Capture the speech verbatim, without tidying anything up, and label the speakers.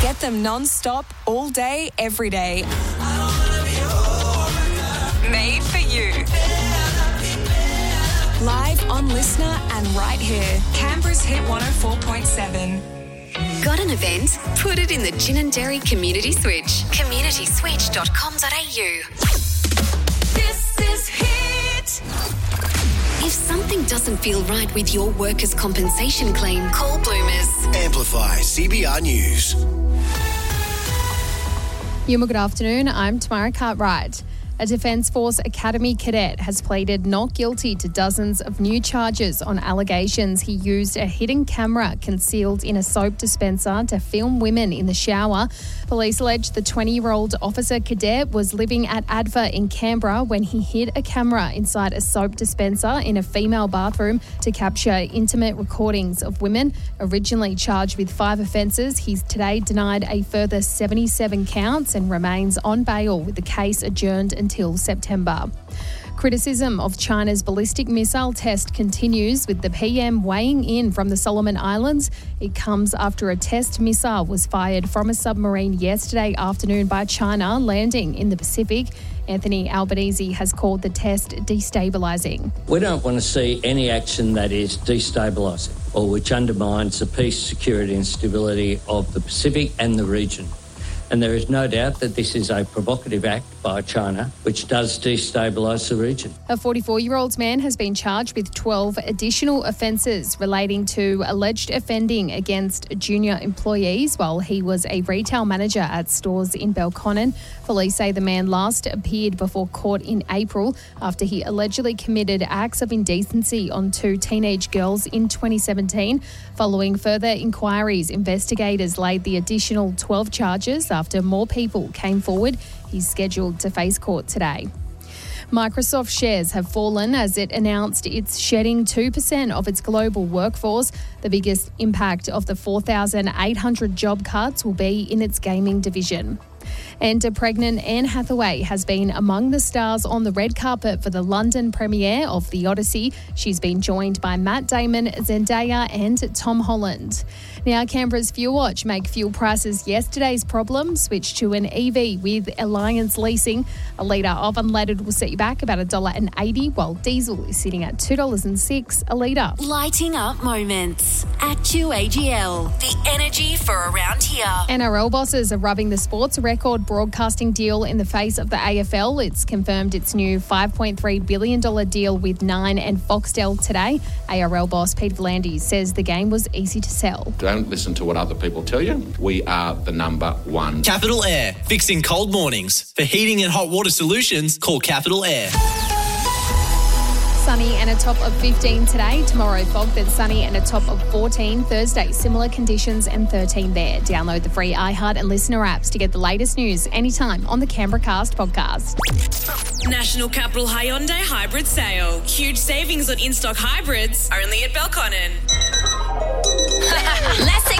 Speaker 1: Get them non-stop, all day, every day. Made for you. Live on Listener and right here. Canberra's Hit one oh four point seven.
Speaker 2: Got an event? Put it in the Gin and Dairy Community Switch. community switch dot com dot a u.
Speaker 1: This is Hit.
Speaker 2: If something doesn't feel right with your workers' compensation claim, call Bloomers.
Speaker 3: Amplify C B R News.
Speaker 4: Yuma, good afternoon. I'm Tamara Cartwright. A Defence Force Academy cadet has pleaded not guilty to dozens of new charges on allegations he used a hidden camera concealed in a soap dispenser to film women in the shower. Police allege the twenty-year-old officer cadet was living at Adva in Canberra when he hid a camera inside a soap dispenser in a female bathroom to capture intimate recordings of women. Originally charged with five offences, he's today denied a further seventy-seven counts and remains on bail with the case adjourned until September. Criticism of China's ballistic missile test continues, with the P M weighing in from the Solomon Islands. It comes after a test missile was fired from a submarine yesterday afternoon by China, landing in the Pacific. Anthony Albanese has called the test destabilising.
Speaker 5: We don't want to see any action that is destabilising or which undermines the peace, security and stability of the Pacific and the region. And there is no doubt that this is a provocative act by China, which does destabilise the region.
Speaker 4: A forty-four-year-old man has been charged with twelve additional offences relating to alleged offending against junior employees while he was a retail manager at stores in Belconnen. Police say the man last appeared before court in April after he allegedly committed acts of indecency on two teenage girls in twenty seventeen. Following further inquiries, investigators laid the additional twelve charges after more people came forward. He's scheduled to face court today. Microsoft shares have fallen as it announced it's shedding two percent of its global workforce. The biggest impact of the four thousand eight hundred job cuts will be in its gaming division. And a pregnant Anne Hathaway has been among the stars on the red carpet for the London premiere of The Odyssey. She's been joined by Matt Damon, Zendaya and Tom Holland. Now, Canberra's Fuel Watch make fuel prices yesterday's problem switch to an E V with Alliance Leasing. A litre of unleaded will set you back about one dollar eighty, while diesel is sitting at two dollars and six a litre.
Speaker 2: Lighting up moments at Q A G L. The energy for around here.
Speaker 4: N R L bosses are rubbing the sports record broadcasting deal in the face of the A F L. It's confirmed its new five point three billion dollars deal with Nine and Foxtel today. A R L boss Pete V'landys says the game was easy to sell.
Speaker 6: Don't listen to what other people tell you. We are the number one.
Speaker 7: Capital Air, fixing cold mornings. For heating and hot water solutions, call Capital Air.
Speaker 4: Sunny and a top of fifteen today. Tomorrow, fog, then sunny and a top of fourteen. Thursday, similar conditions and thirteen there. Download the free iHeart and Listener apps to get the latest news anytime on the Canberra Cast podcast.
Speaker 8: National Capital Hyundai Hybrid Sale. Huge savings on in-stock hybrids, only at Belconnen.
Speaker 2: Less